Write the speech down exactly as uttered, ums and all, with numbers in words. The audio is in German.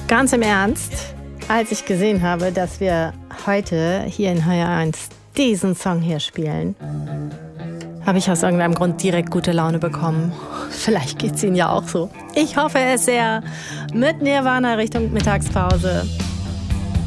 Ganz im Ernst, als ich gesehen habe, dass wir heute hier in H R eins diesen Song hier spielen, habe ich aus irgendeinem Grund direkt gute Laune bekommen. Vielleicht geht's Ihnen ja auch so. Ich hoffe es sehr. Mit Nirvana Richtung Mittagspause.